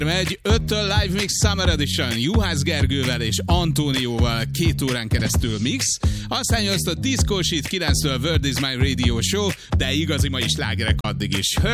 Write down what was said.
Megy 5-től Live Mix Summer Edition, Juhász Gergővel és Antónióval 2 órán keresztül mix. Aztán jössz a Disco Sheet 9-től World is My Radio Show, de igazi mai slágerek addig is.